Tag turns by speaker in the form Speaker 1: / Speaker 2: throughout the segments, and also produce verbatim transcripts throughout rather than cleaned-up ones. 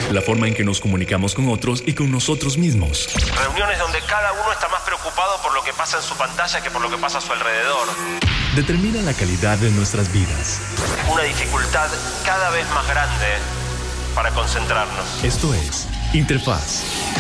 Speaker 1: la forma en que nos comunicamos con otros y con nosotros mismos.
Speaker 2: Reuniones donde cada uno está más preocupado por lo que pasa en su pantalla que por lo que pasa a su alrededor.
Speaker 1: Determina la calidad de nuestras vidas.
Speaker 2: Una dificultad cada vez más grande para concentrarnos.
Speaker 1: Esto es Interfaz.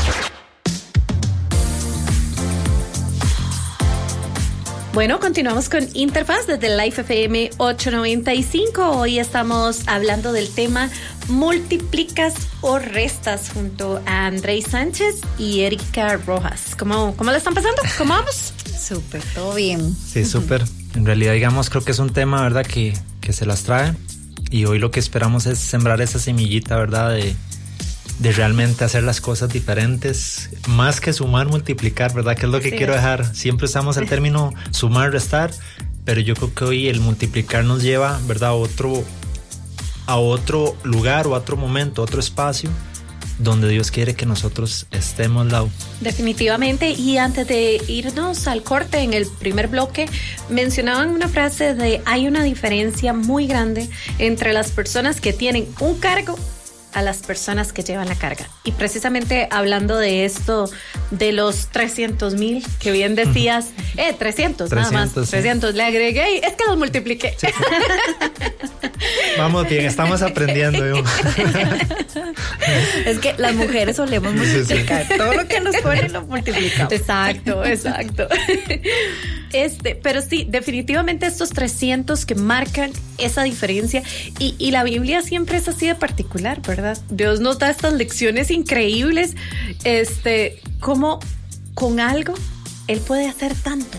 Speaker 3: Bueno, continuamos con Interfaz desde Life F M ochocientos noventa y cinco. Hoy estamos hablando del tema multiplicas o restas junto a Andrei Sánchez y Erika Rojas. ¿Cómo, cómo le están pasando? ¿Cómo vamos?
Speaker 4: Súper, todo bien.
Speaker 5: Sí, súper. En realidad, digamos, creo que es un tema, ¿verdad?, que, que se las trae. Y hoy lo que esperamos es sembrar esa semillita, ¿verdad?, de... de realmente hacer las cosas diferentes, más que sumar, multiplicar, ¿verdad? Que es lo que sí quiero es. dejar. Siempre usamos el término sumar, restar, pero yo creo que hoy el multiplicar nos lleva, ¿verdad?, a otro, a otro lugar o a otro momento, a otro espacio donde Dios quiere que nosotros estemos, Lau.
Speaker 3: Definitivamente. Y antes de irnos al corte, en el primer bloque mencionaban una frase de hay una diferencia muy grande entre las personas que tienen un cargo a las personas que llevan la carga. Y precisamente hablando de esto, de los trescientos mil, que bien decías, eh, trescientos, nada más, sí. trescientos, le agregué, es que los multipliqué. Sí.
Speaker 5: Vamos bien, estamos aprendiendo. Yo.
Speaker 4: Es que las mujeres solemos multiplicar, sí, sí. Todo lo que nos ponen lo multiplicamos.
Speaker 3: Exacto, exacto. Este, pero sí, definitivamente estos trescientos que marcan esa diferencia, y, y la Biblia siempre es así de particular, ¿verdad? Dios nos da estas lecciones increíbles, este, como con algo Él puede hacer tanto.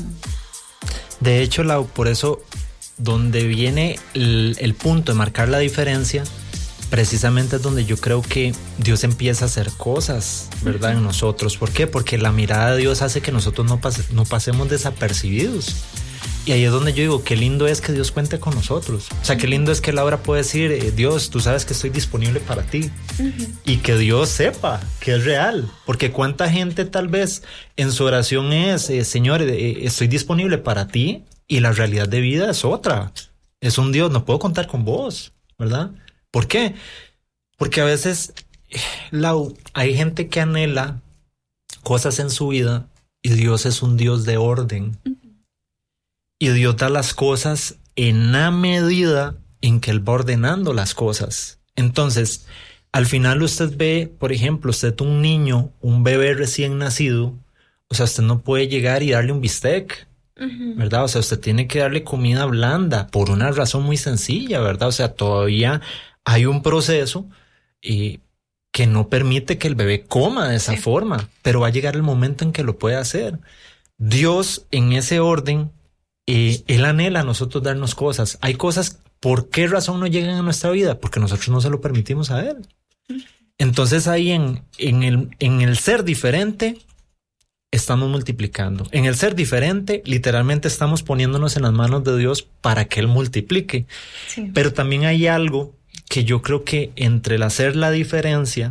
Speaker 5: De hecho, Lau, por eso donde viene el, el punto de marcar la diferencia, precisamente es donde yo creo que Dios empieza a hacer cosas, ¿verdad? Uh-huh. En nosotros. ¿Por qué? Porque la mirada de Dios hace que nosotros no, pase, no pasemos desapercibidos. Y ahí es donde yo digo, qué lindo es que Dios cuente con nosotros. O sea, qué lindo es que Laura pueda decir, eh, Dios, tú sabes que estoy disponible para ti. Uh-huh. Y que Dios sepa que es real. Porque cuánta gente tal vez en su oración es, eh, Señor, eh, estoy disponible para ti, y la realidad de vida es otra. Es un Dios, no puedo contar con vos, ¿verdad? ¿Por qué? Porque a veces, Lau, hay gente que anhela cosas en su vida y Dios es un Dios de orden. Uh-huh. Y Dios da las cosas en la medida en que Él va ordenando las cosas. Entonces, al final usted ve, por ejemplo, usted un niño, un bebé recién nacido, o sea, usted no puede llegar y darle un bistec, uh-huh. ¿verdad? O sea, usted tiene que darle comida blanda por una razón muy sencilla, ¿verdad? O sea, todavía hay un proceso eh, que no permite que el bebé coma de esa sí. forma, pero va a llegar el momento en que lo puede hacer. Dios, en ese orden, Eh, Él anhela a nosotros darnos cosas. Hay cosas, ¿por qué razón no llegan a nuestra vida? Porque nosotros no se lo permitimos a Él. Entonces ahí en, en, el, en el ser diferente estamos multiplicando. En el ser diferente literalmente estamos poniéndonos en las manos de Dios para que Él multiplique. Sí. Pero también hay algo que yo creo que entre el hacer la diferencia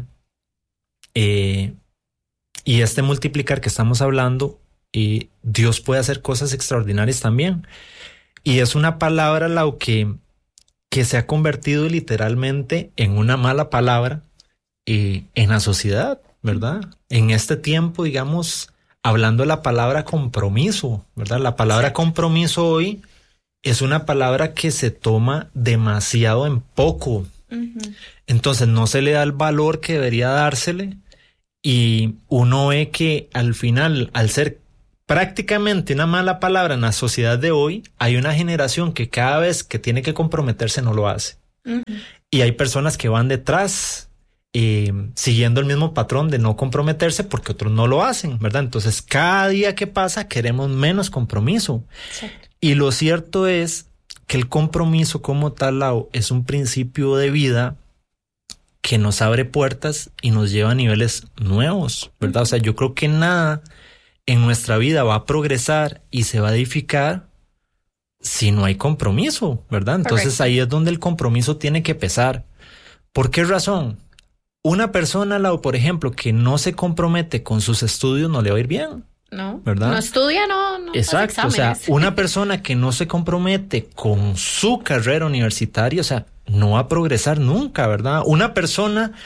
Speaker 5: eh, y este multiplicar que estamos hablando, y Dios puede hacer cosas extraordinarias también. Y es una palabra, Lau, que, que se ha convertido literalmente en una mala palabra eh, en la sociedad, ¿verdad? En este tiempo, digamos, hablando de la palabra compromiso, ¿verdad? La palabra sí. compromiso hoy es una palabra que se toma demasiado en poco. Uh-huh. Entonces no se le da el valor que debería dársele, y uno ve que al final, al ser prácticamente una mala palabra en la sociedad de hoy, hay una generación que cada vez que tiene que comprometerse no lo hace. Uh-huh. Y hay personas que van detrás eh, siguiendo el mismo patrón de no comprometerse porque otros no lo hacen, ¿verdad? Entonces cada día que pasa queremos menos compromiso. Sí. Y lo cierto es que el compromiso como tal, Lau, es un principio de vida que nos abre puertas y nos lleva a niveles nuevos, ¿verdad? Uh-huh. O sea, yo creo que nada en nuestra vida va a progresar y se va a edificar si no hay compromiso, ¿verdad? Entonces Correcto. Ahí es donde el compromiso tiene que pesar. ¿Por qué razón? Una persona, Lau, por ejemplo, que no se compromete con sus estudios no le va a ir bien.
Speaker 3: No,
Speaker 5: ¿verdad?
Speaker 3: No estudia, no, no
Speaker 5: Exacto, o sea, una persona que no se compromete con su carrera universitaria, o sea, no va a progresar nunca, ¿verdad? Una persona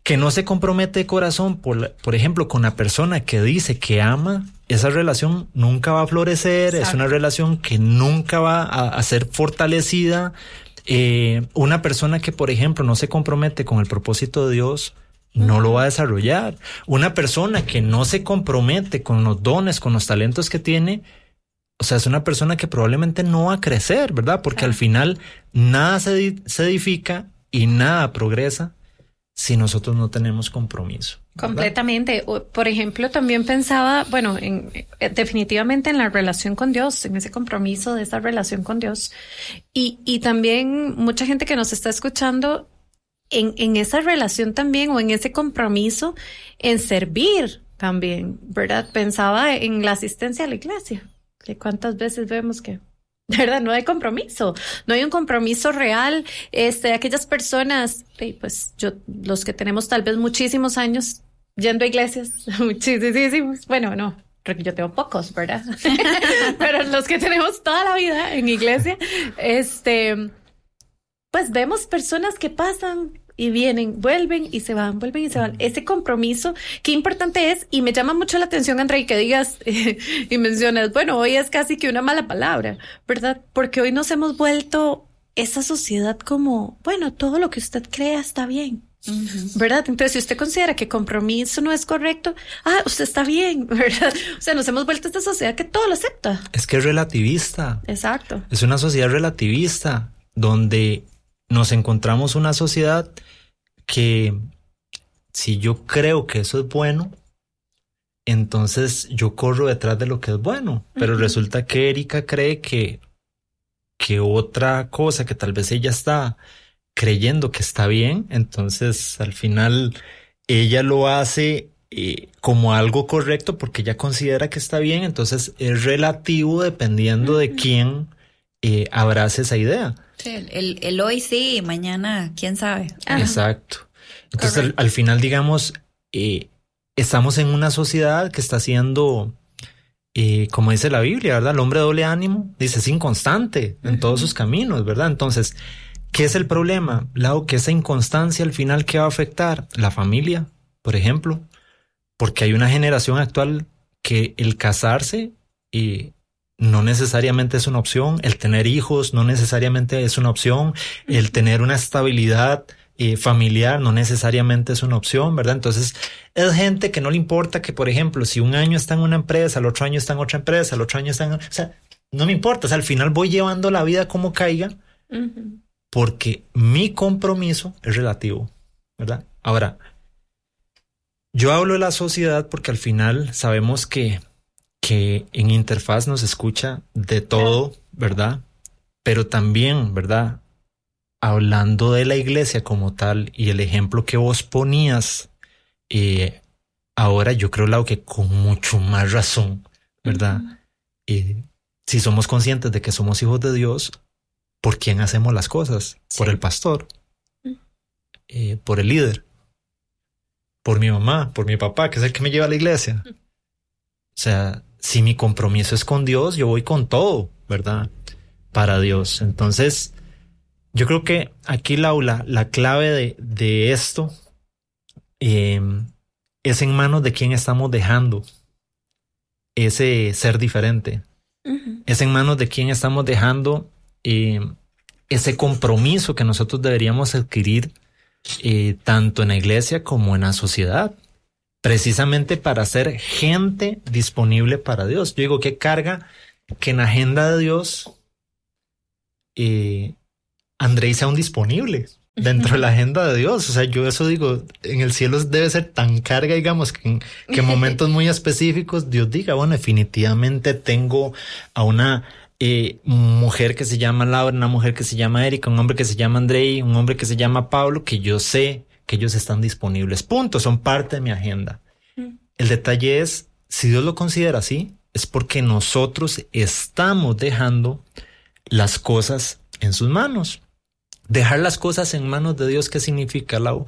Speaker 5: que no se compromete de corazón, por, por ejemplo, con la persona que dice que ama, esa relación nunca va a florecer. Exacto. Es una relación que nunca va a, a ser fortalecida. Eh, una persona que, por ejemplo, no se compromete con el propósito de Dios, no lo va a desarrollar. Una persona que no se compromete con los dones, con los talentos que tiene, o sea, es una persona que probablemente no va a crecer, ¿verdad? Porque claro, al final nada se, se edifica y nada progresa si nosotros no tenemos compromiso, ¿verdad?
Speaker 3: Completamente. Por ejemplo, también pensaba, bueno, en, definitivamente en la relación con Dios, en ese compromiso de esa relación con Dios. Y, y también mucha gente que nos está escuchando en, en esa relación también, o en ese compromiso en servir también, ¿verdad? Pensaba en la asistencia a la iglesia, que cuántas veces vemos que, ¿verdad? No hay compromiso, no hay un compromiso real. Este, aquellas personas, pues yo, los que tenemos tal vez muchísimos años yendo a iglesias, muchísimos, bueno, no, yo tengo pocos, ¿verdad? Pero los que tenemos toda la vida en iglesia, este, pues vemos personas que pasan y vienen, vuelven y se van, vuelven y se van. Ese compromiso, qué importante es, y me llama mucho la atención, Andrei, que digas eh, y mencionas, bueno, hoy es casi que una mala palabra, ¿verdad? Porque hoy nos hemos vuelto esa sociedad como, bueno, todo lo que usted crea está bien, uh-huh, ¿verdad? Entonces, si usted considera que compromiso no es correcto, ah, usted está bien, ¿verdad? O sea, nos hemos vuelto esta sociedad que todo lo acepta.
Speaker 5: Es que es relativista.
Speaker 3: Exacto.
Speaker 5: Es una sociedad relativista, donde nos encontramos una sociedad que si yo creo que eso es bueno, entonces yo corro detrás de lo que es bueno. Pero uh-huh, resulta que Erika cree que, que otra cosa que tal vez ella está creyendo que está bien, entonces al final ella lo hace eh, como algo correcto porque ella considera que está bien. Entonces es relativo dependiendo uh-huh, de quién eh, abrace esa idea.
Speaker 4: Sí, el, el, el hoy sí y mañana, quién sabe.
Speaker 5: Ajá. Exacto. Entonces, al, al final, digamos, eh, estamos en una sociedad que está siendo, eh, como dice la Biblia, ¿verdad? El hombre de doble ánimo, dice, es inconstante en uh-huh, todos sus caminos, ¿verdad? Entonces, ¿qué es el problema? Lau, que esa inconstancia al final, ¿qué va a afectar? La familia, por ejemplo, porque hay una generación actual que el casarse y no necesariamente es una opción, el tener hijos no necesariamente es una opción, el tener una estabilidad eh, familiar no necesariamente es una opción, ¿verdad? Entonces es gente que no le importa que, por ejemplo, si un año está en una empresa, el otro año está en otra empresa, el otro año está en... O sea, no me importa, o sea, al final voy llevando la vida como caiga, uh-huh, porque mi compromiso es relativo, ¿verdad? Ahora, yo hablo de la sociedad porque al final sabemos que que en Interfaz nos escucha de todo, ¿verdad? Pero también, ¿verdad? Hablando de la iglesia como tal y el ejemplo que vos ponías, eh, ahora yo creo, Lau, que con mucho más razón, ¿verdad? Uh-huh. Eh, si somos conscientes de que somos hijos de Dios, ¿por quién hacemos las cosas? Sí. Por el pastor, uh-huh, eh, por el líder, por mi mamá, por mi papá, que es el que me lleva a la iglesia. Uh-huh. O sea, si mi compromiso es con Dios, yo voy con todo, ¿verdad? Para Dios. Entonces, yo creo que aquí, Laura, la clave de, de esto eh, es en manos de quién estamos dejando ese ser diferente. Uh-huh. Es en manos de quién estamos dejando eh, ese compromiso que nosotros deberíamos adquirir eh, tanto en la iglesia como en la sociedad. Precisamente para ser gente disponible para Dios. Yo digo, qué carga que en la agenda de Dios eh, Andrei sea un disponible dentro de la agenda de Dios. O sea, yo eso digo, en el cielo debe ser tan carga, digamos, que en, que en momentos muy específicos Dios diga, bueno, definitivamente tengo a una eh, mujer que se llama Laura, una mujer que se llama Erika, un hombre que se llama Andrei, un hombre que se llama Pablo, que yo sé que ellos están disponibles, punto, son parte de mi agenda. Mm. El detalle es, si Dios lo considera así, es porque nosotros estamos dejando las cosas en sus manos. Dejar las cosas en manos de Dios, ¿qué significa, Lau?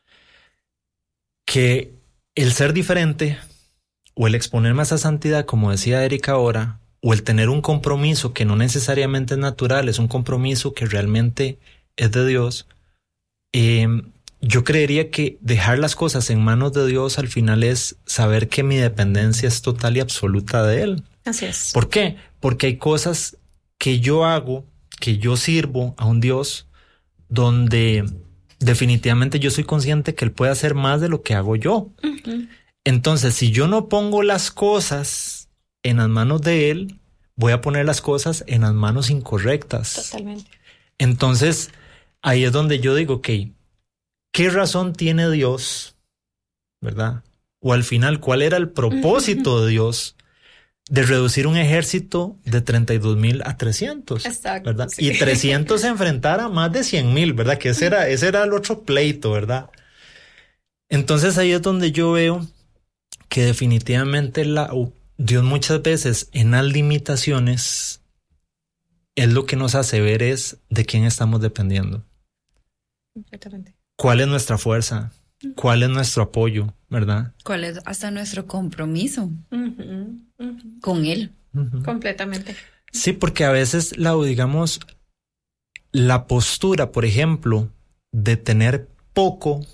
Speaker 5: Que el ser diferente, o el exponerme a esa santidad, como decía Erika ahora, o el tener un compromiso que no necesariamente es natural, es un compromiso que realmente es de Dios, eh, yo creería que dejar las cosas en manos de Dios al final es saber que mi dependencia es total y absoluta de Él.
Speaker 3: Así es.
Speaker 5: ¿Por qué? Porque hay cosas que yo hago, que yo sirvo a un Dios donde definitivamente yo soy consciente que Él puede hacer más de lo que hago yo. Uh-huh. Entonces, si yo no pongo las cosas en las manos de Él, voy a poner las cosas en las manos incorrectas.
Speaker 3: Totalmente.
Speaker 5: Entonces, ahí es donde yo digo, ok, ¿qué razón tiene Dios? ¿Verdad? O al final, ¿cuál era el propósito uh-huh. de Dios de reducir un ejército de treinta y dos mil a trescientos?
Speaker 3: Exacto.
Speaker 5: ¿Verdad?
Speaker 3: Sí.
Speaker 5: Y trescientos se enfrentara a más de cien mil, ¿verdad? Que ese era, ese era el otro pleito, ¿verdad? Entonces ahí es donde yo veo que definitivamente la, Dios muchas veces en las limitaciones es lo que nos hace ver es de quién estamos dependiendo.
Speaker 3: Completamente. ¿Cuál
Speaker 5: es nuestra fuerza? ¿Cuál es nuestro apoyo? ¿Verdad?
Speaker 4: ¿Cuál es hasta nuestro compromiso uh-huh, uh-huh. con Él?
Speaker 3: Uh-huh. Completamente.
Speaker 5: Sí, porque a veces, la, digamos, la postura, por ejemplo, de tener poco,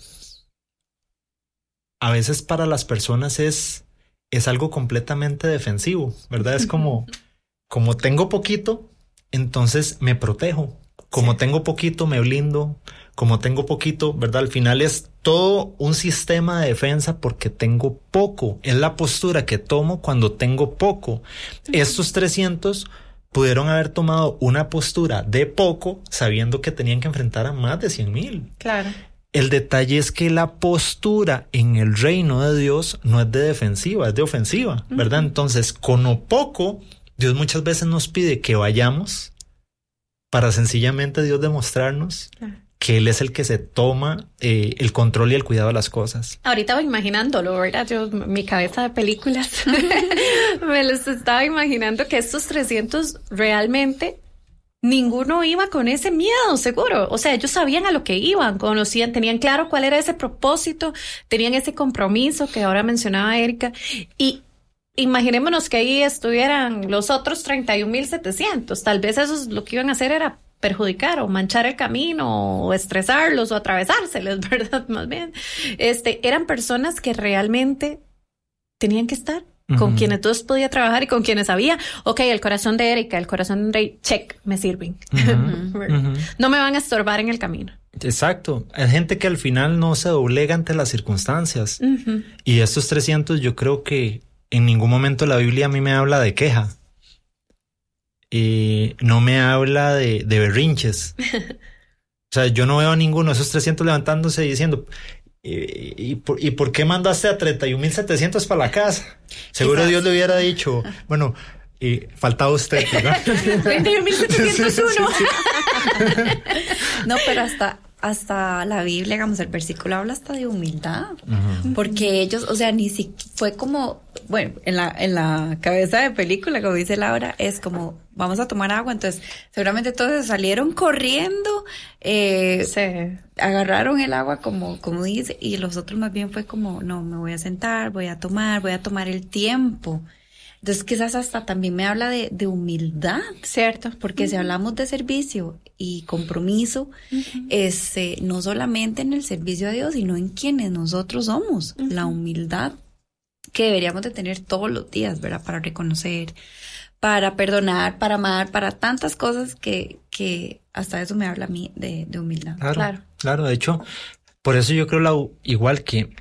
Speaker 5: a veces para las personas es, es algo completamente defensivo, ¿verdad? Es como, como tengo poquito, entonces me protejo. Como sí. tengo poquito, me blindo. Como tengo poquito, ¿verdad? Al final es todo un sistema de defensa porque tengo poco. Es la postura que tomo cuando tengo poco. Uh-huh. Estos trescientos pudieron haber tomado una postura de poco sabiendo que tenían que enfrentar a más de cien mil.
Speaker 3: Claro.
Speaker 5: El detalle es que la postura en el reino de Dios no es de defensiva, es de ofensiva, ¿verdad? Uh-huh. Entonces, con lo poco, Dios muchas veces nos pide que vayamos para sencillamente Dios demostrarnos uh-huh. que Él es el que se toma eh, el control y el cuidado de las cosas.
Speaker 3: Ahorita voy imaginándolo, ¿verdad? Yo, mi cabeza de películas, me los estaba imaginando que estos trescientos realmente ninguno iba con ese miedo, seguro. O sea, ellos sabían a lo que iban, conocían, tenían claro cuál era ese propósito, tenían ese compromiso que ahora mencionaba Erika. Y imaginémonos que ahí estuvieran los otros treinta y un mil setecientos. Tal vez eso lo que iban a hacer era perjudicar o manchar el camino o estresarlos o atravesárseles, ¿verdad? Más bien, este, eran personas que realmente tenían que estar uh-huh. con quienes todos podía trabajar y con quienes sabía, ok, el corazón de Erika, el corazón de Andrei, check, me sirven. Uh-huh. uh-huh. No me van a estorbar en el camino.
Speaker 5: Exacto. Hay gente que al final no se doblega ante las circunstancias. Uh-huh. Y estos trescientos yo creo que en ningún momento la Biblia a mí me habla de queja. Y no me habla de, de berrinches. O sea, yo no veo a ninguno de esos trescientos levantándose y diciendo, ¿y, y, por, ¿y por qué mandaste a treinta y un mil setecientos para la casa? Seguro Quizás. Dios le hubiera dicho, bueno, y faltaba usted, ¿verdad?
Speaker 3: treinta y un mil setecientos uno. Sí, sí, sí.
Speaker 4: No, pero hasta... hasta la Biblia, digamos, el versículo habla hasta de humildad, uh-huh. porque ellos, o sea, ni si fue como, bueno, en la en la cabeza de película, como dice Laura, es como, vamos a tomar agua, entonces seguramente todos salieron corriendo, eh,
Speaker 3: sí.
Speaker 4: agarraron el agua como, como dice, y los otros más bien fue como, no, me voy a sentar, voy a tomar, voy a tomar el tiempo. Entonces quizás hasta también me habla de, de humildad.
Speaker 3: Cierto.
Speaker 4: Porque uh-huh. si hablamos de servicio y compromiso, uh-huh. es eh, no solamente en el servicio a Dios, sino en quienes nosotros somos. Uh-huh. La humildad que deberíamos de tener todos los días, ¿verdad? Para reconocer, para perdonar, para amar, para tantas cosas que, que hasta eso me habla a mí de, de humildad.
Speaker 5: Claro, claro, claro. De hecho, por eso yo creo la, igual que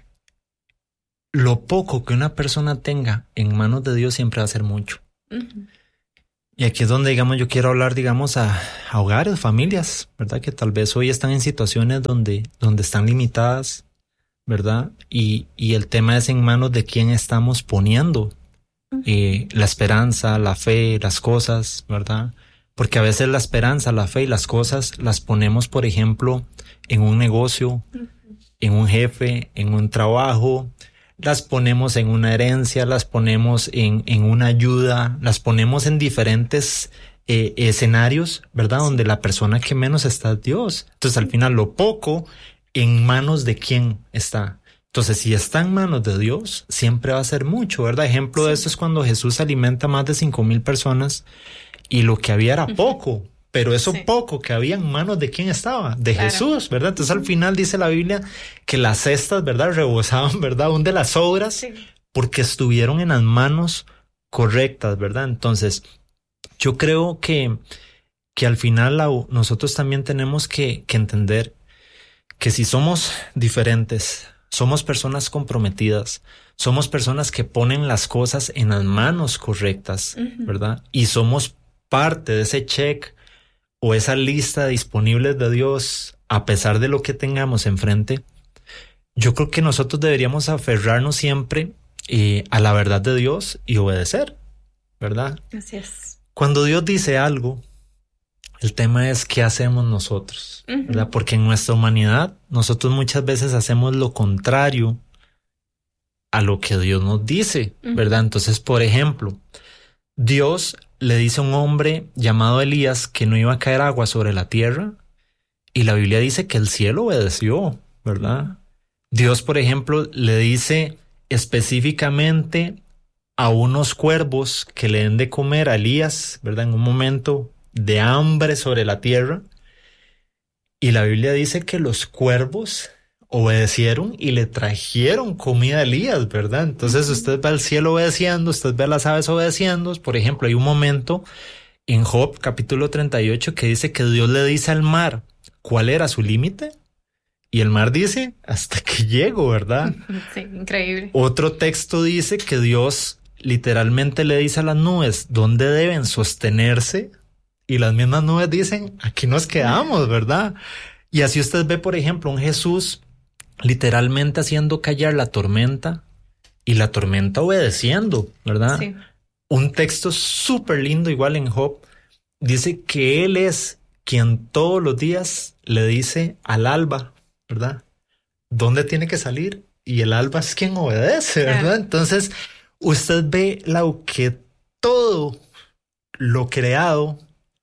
Speaker 5: lo poco que una persona tenga en manos de Dios siempre va a ser mucho. Uh-huh. Y aquí es donde, digamos, yo quiero hablar, digamos, a, a hogares, familias, ¿verdad? Que tal vez hoy están en situaciones donde, donde están limitadas, ¿verdad? Y, y el tema es en manos de quién estamos poniendo uh-huh. eh, la esperanza, la fe, las cosas, ¿verdad? Porque a veces la esperanza, la fe y las cosas las ponemos, por ejemplo, en un negocio, uh-huh. en un jefe, en un trabajo. Las ponemos en una herencia, las ponemos en, en una ayuda, las ponemos en diferentes eh, escenarios, ¿verdad? Sí. Donde la persona que menos está es Dios. Entonces, al final, lo poco, ¿en manos de quién está? Entonces, si está en manos de Dios, siempre va a ser mucho, ¿verdad? Ejemplo sí. de esto es cuando Jesús alimenta a más de cinco mil personas y lo que había era poco, pero eso
Speaker 3: Sí.
Speaker 5: poco que había en manos de quién estaba, de
Speaker 3: Claro.
Speaker 5: Jesús, ¿verdad? Entonces al final dice la Biblia que las cestas, ¿verdad? Rebosaban, ¿verdad? Aún de las sobras,
Speaker 3: Sí.
Speaker 5: porque estuvieron en las manos correctas, ¿verdad? Entonces, yo creo que, que al final la, nosotros también tenemos que, que entender que si somos diferentes, somos personas comprometidas, somos personas que ponen las cosas en las manos correctas,
Speaker 3: Ujú.
Speaker 5: ¿verdad? Y somos parte de ese check o esa lista disponible de Dios, a pesar de lo que tengamos enfrente. Yo creo que nosotros deberíamos aferrarnos siempre eh, a la verdad de Dios y obedecer, ¿verdad?
Speaker 3: Así es.
Speaker 5: Cuando Dios dice algo, el tema es qué hacemos nosotros,
Speaker 3: Ujú.
Speaker 5: ¿verdad? Porque en nuestra humanidad nosotros muchas veces hacemos lo contrario a lo que Dios nos dice, ¿verdad? Entonces, por ejemplo, Dios le dice a un hombre llamado Elías que no iba a caer agua sobre la tierra y la Biblia dice que el cielo obedeció, ¿verdad? Dios, por ejemplo, le dice específicamente a unos cuervos que le den de comer a Elías, ¿verdad? En un momento de hambre sobre la tierra. Y la Biblia dice que los cuervos obedecieron y le trajeron comida a Elías, ¿verdad? Entonces usted ve al cielo obedeciendo, usted ve a las aves obedeciendo. Por ejemplo, hay un momento en Job capítulo treinta y ocho que dice que Dios le dice al mar cuál era su límite y el mar dice hasta que llego, ¿verdad?
Speaker 3: Sí, increíble.
Speaker 5: Otro texto dice que Dios literalmente le dice a las nubes dónde deben sostenerse y las mismas nubes dicen aquí nos quedamos, ¿verdad? Y así usted ve, por ejemplo, un Jesús literalmente haciendo callar la tormenta y la tormenta obedeciendo, ¿verdad?
Speaker 3: Sí.
Speaker 5: Un texto súper lindo igual en Job dice que él es quien todos los días le dice al alba, ¿verdad? ¿Dónde tiene que salir? Y el alba es quien obedece, ¿verdad?
Speaker 3: Claro.
Speaker 5: Entonces, usted ve Lau, que todo lo creado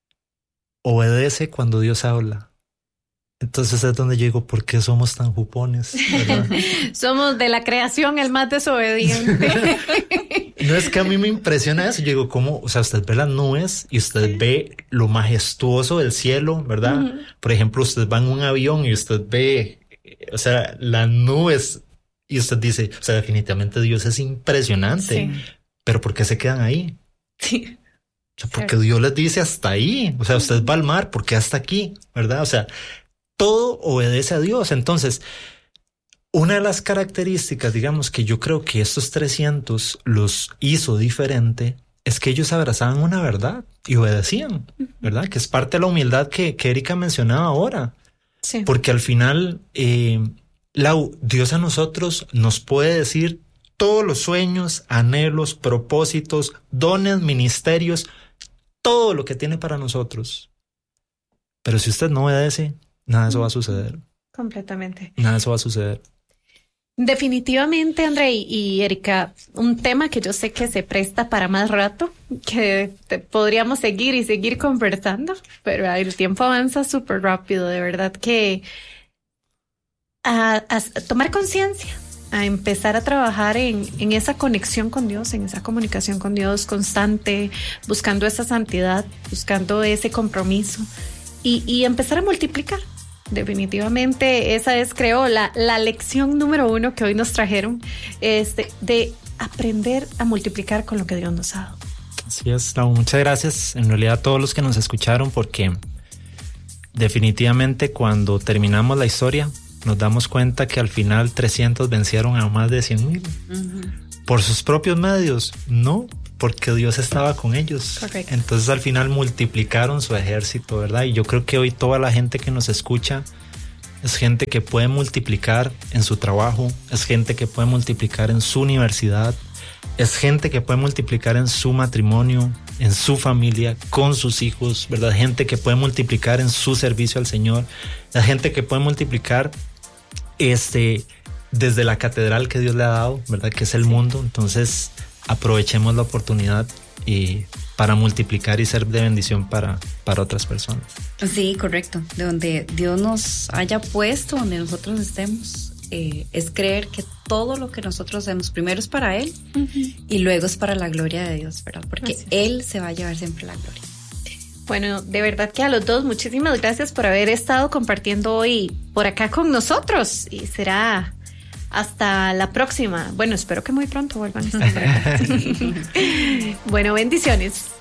Speaker 5: obedece cuando Dios habla. Entonces es donde llego, ¿por qué somos tan jupones? ¿Verdad?
Speaker 3: Somos de la creación el más desobediente.
Speaker 5: No, es que a mí me impresiona eso. Yo digo, ¿cómo? O sea, usted ve las nubes y usted ve lo majestuoso del cielo, ¿verdad?
Speaker 3: Ujú.
Speaker 5: Por ejemplo, usted va en un avión y usted ve, o sea, las nubes y usted dice, o sea, definitivamente Dios es impresionante.
Speaker 3: Sí.
Speaker 5: Pero ¿por qué se quedan ahí?
Speaker 3: Sí.
Speaker 5: O sea, porque Dios les dice hasta ahí. O sea, usted va al mar, ¿por qué hasta aquí? ¿Verdad? O sea, todo obedece a Dios. Entonces, una de las características, digamos, que yo creo que estos trescientos los hizo diferente es que ellos abrazaban una verdad y obedecían, ¿verdad? Que es parte de la humildad que, que Erika mencionaba ahora.
Speaker 3: Sí.
Speaker 5: Porque al final, eh, Lau, Dios a nosotros nos puede decir todos los sueños, anhelos, propósitos, dones, ministerios, todo lo que tiene para nosotros. Pero si usted no obedece, nada de eso va a suceder.
Speaker 3: Completamente.
Speaker 5: Nada de eso va a suceder.
Speaker 3: Definitivamente, André y Erika, un tema que yo sé que se presta para más rato, que te- podríamos seguir y seguir conversando, pero el tiempo avanza súper rápido, de verdad que a, a tomar conciencia, a empezar a trabajar en, en esa conexión con Dios, en esa comunicación con Dios constante, buscando esa santidad, buscando ese compromiso y, y empezar a multiplicar. Definitivamente esa es, creo, la, la lección número uno que hoy nos trajeron, este, de aprender a multiplicar con lo que Dios nos ha dado.
Speaker 5: Así es, Lau, muchas gracias en realidad a todos los que nos escucharon, porque definitivamente cuando terminamos la historia nos damos cuenta que al final trescientos vencieron a más de cien mil.
Speaker 4: Ujú.
Speaker 5: ¿Por sus propios medios? No, porque Dios estaba con ellos.
Speaker 3: Correcto.
Speaker 5: Entonces al final multiplicaron su ejército, ¿verdad? Y yo creo que hoy toda la gente que nos escucha es gente que puede multiplicar en su trabajo, es gente que puede multiplicar en su universidad, es gente que puede multiplicar en su matrimonio, en su familia, con sus hijos, ¿verdad? Gente que puede multiplicar en su servicio al Señor, la gente que puede multiplicar este desde la catedral que Dios le ha dado, ¿verdad? Que es el mundo. Entonces aprovechemos la oportunidad y para multiplicar y ser de bendición para, para otras personas.
Speaker 4: Sí, correcto. De donde Dios nos haya puesto, donde nosotros estemos, eh, es creer que todo lo que nosotros hacemos primero es para Él y luego es para la gloria de Dios, ¿verdad? Porque
Speaker 3: Así es.
Speaker 4: Él se va a llevar siempre la gloria.
Speaker 3: Bueno, de verdad que a los dos muchísimas gracias por haber estado compartiendo hoy por acá con nosotros y será hasta la próxima. Bueno, espero que muy pronto vuelvan a estar por acá. Bueno, bendiciones.